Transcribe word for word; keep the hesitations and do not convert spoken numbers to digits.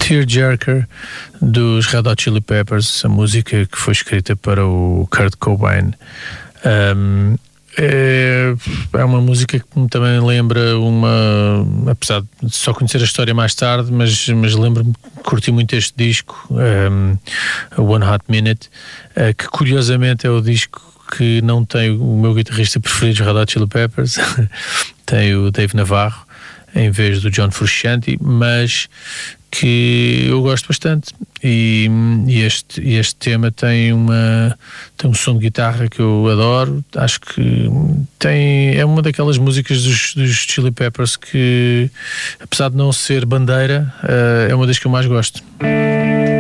Tearjerker dos Red Hot Chili Peppers, a música que foi escrita para o Kurt Cobain. Um, é, é uma música que me também lembra uma, apesar de só conhecer a história mais tarde, mas, mas lembro-me que curti muito este disco, um, One Hot Minute, uh, que curiosamente é o disco que não tem o meu guitarrista preferido dos Red Hot Chili Peppers, tem o Dave Navarro em vez do John Frusciante, mas que eu gosto bastante, e, e este, este tema tem uma tem um som de guitarra que eu adoro. Acho que tem, é uma daquelas músicas dos, dos Chili Peppers que, apesar de não ser bandeira, é uma das que eu mais gosto.